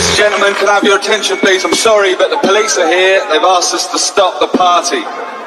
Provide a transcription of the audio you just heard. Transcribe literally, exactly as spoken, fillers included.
Ladies and gentlemen, can I have your attention please? I'm sorry, but the police are here. They've asked us to stop the party.